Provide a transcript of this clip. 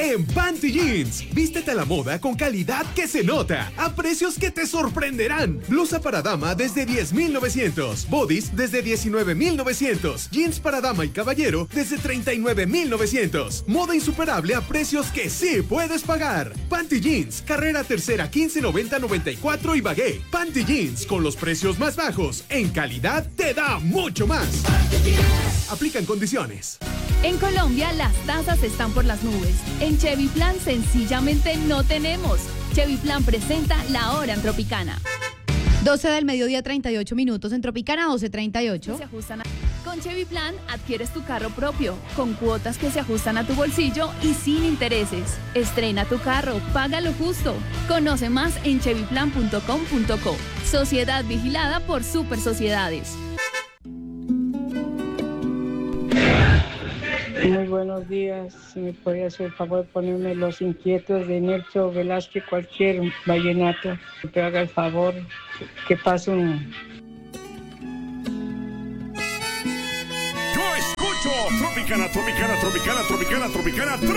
en Panty Jeans. Vístete a la moda con calidad que se nota, a precios que te sorprenderán. Blusa para dama desde 10,900, bodies desde 19,900, jeans para dama y caballero desde 39,900. Moda insuperable a precios que sí puedes pagar. Panty Jeans, carrera tercera 1590-94 y Bagué. Panty Jeans, con los precios más bajos, en calidad te da mucho más. Aplican condiciones. En Colombia las tasas están por las nubes. En Chevy Plan sencillamente no tenemos. Chevy Plan presenta La Hora en Tropicana. 12 del mediodía, 38 minutos en Tropicana, 12:38. Se ajustan Con Chevy Plan adquieres tu carro propio, con cuotas que se ajustan a tu bolsillo y sin intereses. Estrena tu carro, paga lo justo. Conoce más en chevyplan.com.co. Sociedad vigilada por Super Sociedades. Muy buenos días. Si me podría hacer el favor de ponerme Los Inquietos de Nelson Velázquez, cualquier vallenato. Que haga el favor, que pase un... Yo escucho Tropicana, Tropicana, Tropicana, Tropicana, Tropicana.